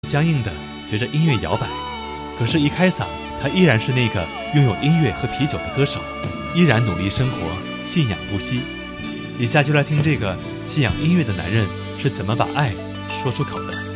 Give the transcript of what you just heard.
相应的随着音乐摇摆，可是一开嗓，他依然是那个拥有音乐和啤酒的歌手，依然努力生活，信仰不息。以下就来听这个信仰音乐的男人是怎么把爱说出口的。